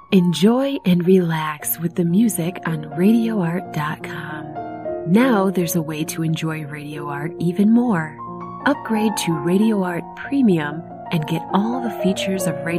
Enjoy and relax with the music on RadioArt.com. Now there's a way to enjoy Radio Art even more. Upgrade to Radio Art Premium and get all the features of Radio